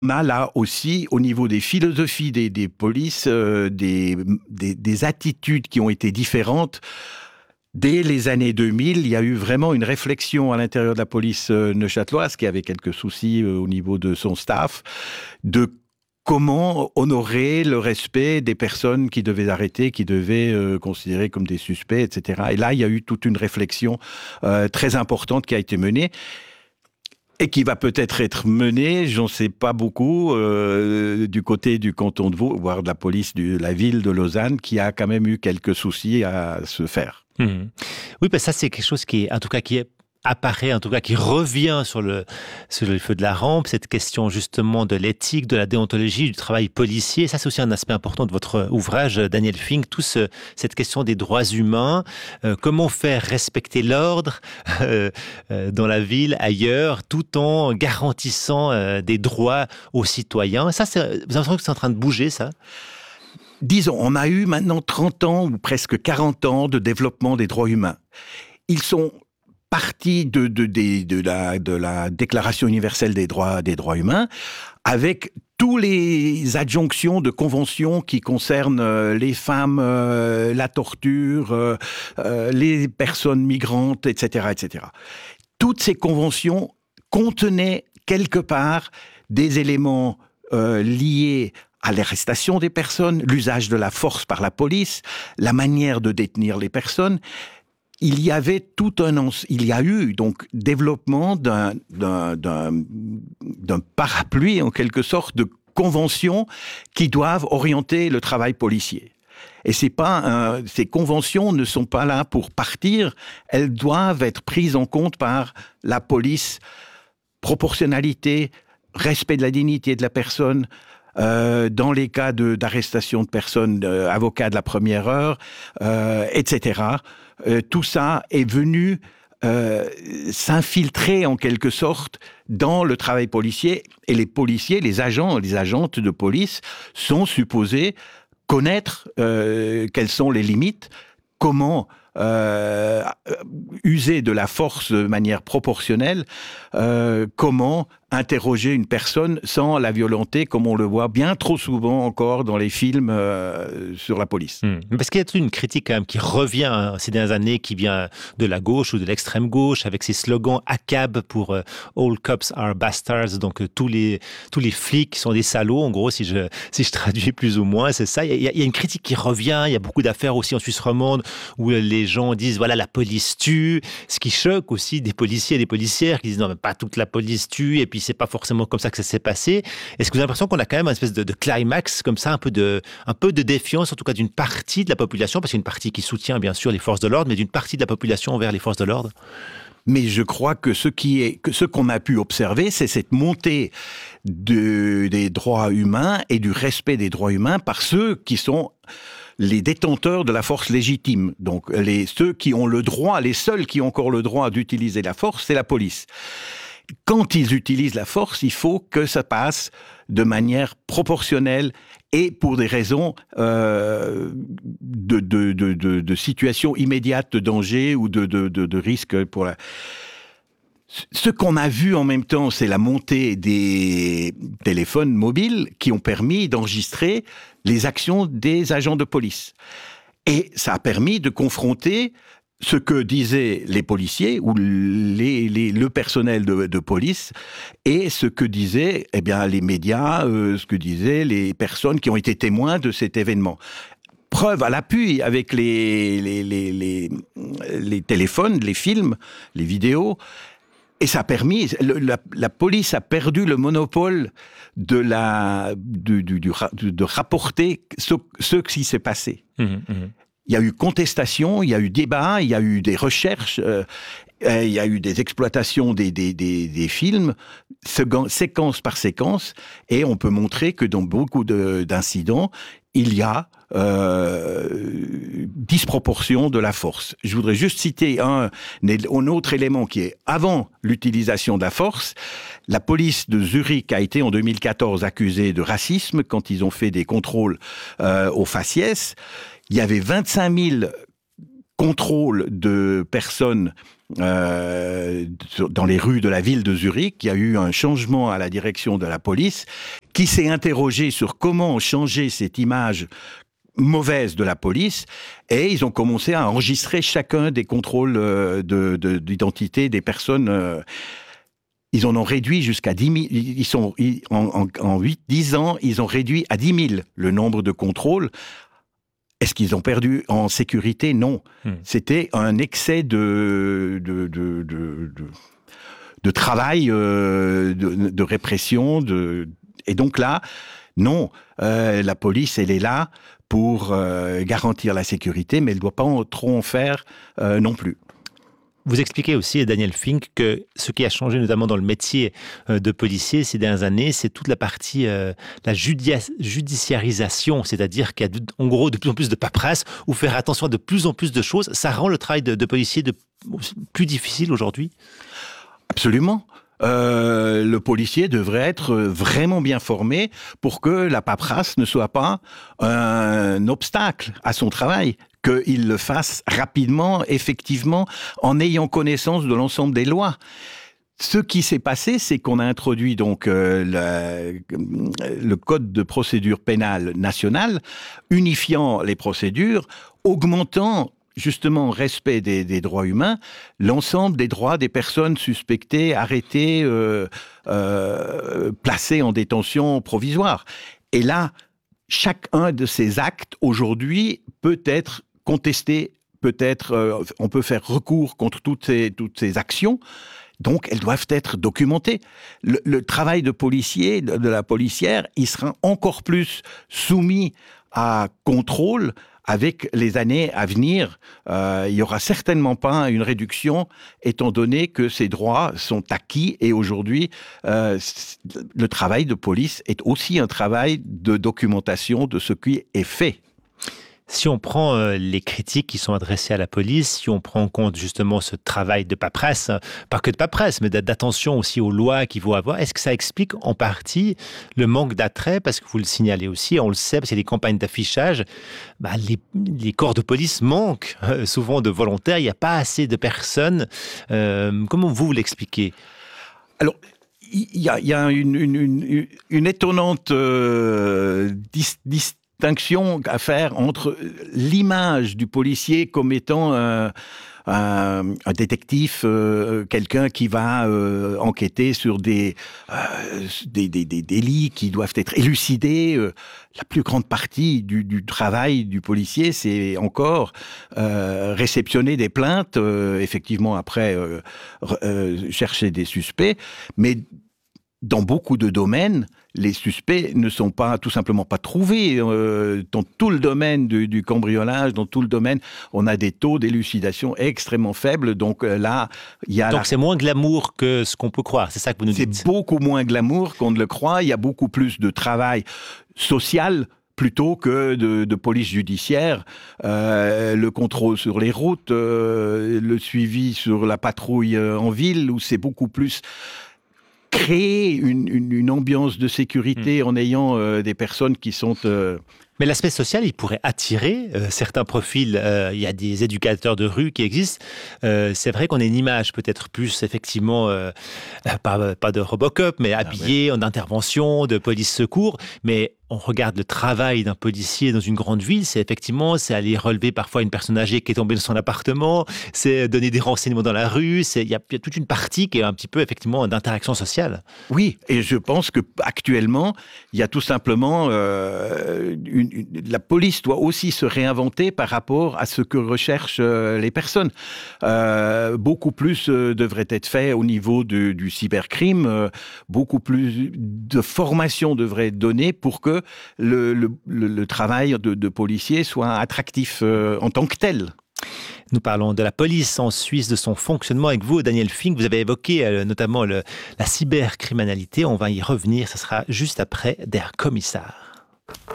On a là aussi, au niveau des philosophies des polices, des attitudes qui ont été différentes. Dès les années 2000, il y a eu vraiment une réflexion à l'intérieur de la police neuchâteloise, qui avait quelques soucis au niveau de son staff, de comment honorer le respect des personnes qui devaient arrêter, qui devaient considérer comme des suspects, etc. Et là, il y a eu toute une réflexion très importante qui a été menée. Et qui va peut-être être menée, j'en sais pas beaucoup, du côté du canton de Vaud, voire de la police de la ville de Lausanne, qui a quand même eu quelques soucis à se faire. Oui, ça c'est quelque chose qui apparaît, en tout cas qui revient sur le feu de la rampe, cette question justement de l'éthique, de la déontologie, du travail policier. Ça, c'est aussi un aspect important de votre ouvrage, Daniel Fink, cette question des droits humains, comment faire respecter l'ordre dans la ville, ailleurs, tout en garantissant des droits aux citoyens. Ça, vous avez l'impression que c'est en train de bouger, ça ? Disons, on a eu maintenant 30 ans ou presque 40 ans de développement des droits humains. Ils sont partie de la Déclaration universelle des droits humains, avec tous les adjonctions de conventions qui concernent les femmes, la torture, les personnes migrantes, etc., etc. Toutes ces conventions contenaient quelque part des éléments liés à l'arrestation des personnes, l'usage de la force par la police, la manière de détenir les personnes. Il y a eu donc développement d'un parapluie en quelque sorte de conventions qui doivent orienter le travail policier. Et ces conventions ne sont pas là pour partir, elles doivent être prises en compte par la police. Proportionnalité, respect de la dignité de la personne. Dans les cas d'arrestation de personnes, avocats de la première heure, etc. Tout ça est venu s'infiltrer en quelque sorte dans le travail policier. Et les policiers, les agents, les agentes de police sont supposés connaître quelles sont les limites, comment user de la force de manière proportionnelle, comment interroger une personne sans la violenter, comme on le voit bien trop souvent encore dans les films sur la police. Parce qu'il y a une critique quand même qui revient ces dernières années, qui vient de la gauche ou de l'extrême gauche, avec ces slogans ACAB pour All Cops Are Bastards, donc tous les flics sont des salauds, en gros, si je traduis plus ou moins, c'est ça. Il y a une critique qui revient, il y a beaucoup d'affaires aussi en Suisse romande où les gens disent, voilà, la police tue, ce qui choque aussi des policiers et des policières qui disent, non, mais pas toute la police tue, et puis c'est pas forcément comme ça que ça s'est passé. Est-ce que vous avez l'impression qu'on a quand même une espèce de climax comme ça, un peu de défiance, en tout cas d'une partie de la population, parce qu'il y a une partie qui soutient bien sûr les forces de l'ordre, mais d'une partie de la population envers les forces de l'ordre? Mais je crois que ce qu'on a pu observer, c'est cette montée des droits humains et du respect des droits humains par ceux qui sont les détenteurs de la force légitime. Donc ceux qui ont le droit, les seuls qui ont encore le droit d'utiliser la force, c'est la police. Quand ils utilisent la force, il faut que ça passe de manière proportionnelle et pour des raisons de situation immédiate de danger ou de risque pour la... Ce qu'on a vu en même temps, c'est la montée des téléphones mobiles qui ont permis d'enregistrer les actions des agents de police. Et ça a permis de confronter ce que disaient les policiers ou le personnel de police et ce que disaient les médias, ce que disaient les personnes qui ont été témoins de cet événement. Preuve à l'appui avec les téléphones, les films, les vidéos. Et ça a permis, la police a perdu le monopole de rapporter ce qui s'est passé. Il y a eu contestation, il y a eu débat, il y a eu des recherches, il y a eu des exploitations des films, séquence par séquence, et on peut montrer que dans beaucoup d'incidents, il y a disproportion de la force. Je voudrais juste citer un autre élément qui est avant l'utilisation de la force. La police de Zurich a été en 2014 accusée de racisme quand ils ont fait des contrôles au faciès. Il y avait 25 000 contrôles de personnes dans les rues de la ville de Zurich. Il y a eu un changement à la direction de la police qui s'est interrogé sur comment changer cette image mauvaise de la police, et ils ont commencé à enregistrer chacun des contrôles d'identité des personnes. Ils en ont réduit jusqu'à 10 000. En 8-10 ans, ils ont réduit à 10 000 le nombre de contrôles. Est-ce qu'ils ont perdu en sécurité? Non. C'était un excès de travail, de répression. Et donc là, non, la police, elle est là pour garantir la sécurité, mais elle ne doit pas trop en faire non plus. Vous expliquez aussi, Daniel Fink, que ce qui a changé notamment dans le métier de policier ces dernières années, c'est toute la partie, la judiciarisation, c'est-à-dire qu'il y a en gros de plus en plus de paperasse, ou faire attention à de plus en plus de choses. Ça rend le travail de policier plus difficile aujourd'hui? Absolument. Le policier devrait être vraiment bien formé pour que la paperasse ne soit pas un obstacle à son travail, qu'il le fasse rapidement, effectivement, en ayant connaissance de l'ensemble des lois. Ce qui s'est passé, c'est qu'on a introduit donc le code de procédure pénale nationale, unifiant les procédures, augmentant justement en respect des droits humains, l'ensemble des droits des personnes suspectées, arrêtées, placées en détention provisoire. Et là, chacun de ces actes, aujourd'hui, peut être contesté, on peut faire recours contre toutes ces actions. Donc, elles doivent être documentées. Le travail de policier, de la policière, il sera encore plus soumis à contrôle. Avec les années à venir, il n'y aura certainement pas une réduction, étant donné que ces droits sont acquis. Et aujourd'hui, le travail de police est aussi un travail de documentation de ce qui est fait. Si on prend les critiques qui sont adressées à la police, si on prend en compte justement ce travail de paperasse, pas que de paperasse, mais d'attention aussi aux lois qu'il faut avoir, est-ce que ça explique en partie le manque d'attrait? Parce que vous le signalez aussi, on le sait, parce qu'il y a des campagnes d'affichage, les corps de police manquent souvent de volontaires, il n'y a pas assez de personnes. Comment vous l'expliquez? Alors, il y a une étonnante distinction à faire entre l'image du policier comme étant un détective, quelqu'un qui va enquêter sur des délits qui doivent être élucidés. La plus grande partie du travail du policier, c'est encore réceptionner des plaintes, effectivement après chercher des suspects, mais dans beaucoup de domaines, les suspects ne sont tout simplement pas trouvés. Dans tout le domaine du cambriolage, dans tout le domaine, on a des taux d'élucidation extrêmement faibles. Donc là, il y a... Donc c'est moins glamour que ce qu'on peut croire, c'est ça que vous nous dites? C'est beaucoup moins glamour qu'on ne le croit. Il y a beaucoup plus de travail social plutôt que de police judiciaire. Le contrôle sur les routes, le suivi sur la patrouille en ville, où c'est beaucoup plus... créer une ambiance de sécurité en ayant des personnes qui sont... Mais l'aspect social, il pourrait attirer certains profils. Il y a des éducateurs de rue qui existent. C'est vrai qu'on a une image peut-être plus, effectivement, pas de Robocop, mais habillé en intervention, de police secours. Mais on regarde le travail d'un policier dans une grande ville, c'est aller relever parfois une personne âgée qui est tombée dans son appartement, c'est donner des renseignements dans la rue, il y a toute une partie qui est un petit peu effectivement d'interaction sociale. Oui, et je pense que actuellement, il y a tout simplement la police doit aussi se réinventer par rapport à ce que recherchent les personnes. Beaucoup plus devrait être fait au niveau du cybercrime, beaucoup plus de formation devrait être donnée pour que le travail de policier soit attractif en tant que tel. Nous parlons de la police en Suisse, de son fonctionnement avec vous, Daniel Fink. Vous avez évoqué notamment la cybercriminalité. On va y revenir, ce sera juste après Der Kommissar.